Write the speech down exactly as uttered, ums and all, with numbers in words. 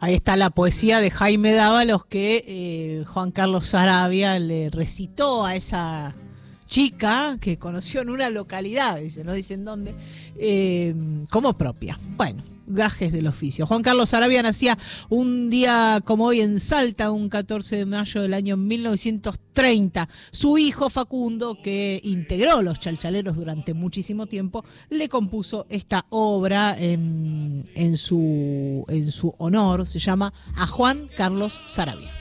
Ahí está la poesía de Jaime Dávalos que eh, Juan Carlos Saravia le recitó a esa chica que conoció en una localidad, dice, no dicen dónde, eh, como propia. Bueno, gajes del oficio. Juan Carlos Saravia nacía un día como hoy en Salta, un catorce de mayo del año mil novecientos treinta. Su hijo Facundo, que integró Los Chalchaleros durante muchísimo tiempo, le compuso esta obra en, en, su, en su honor. Se llama A Juan Carlos Saravia.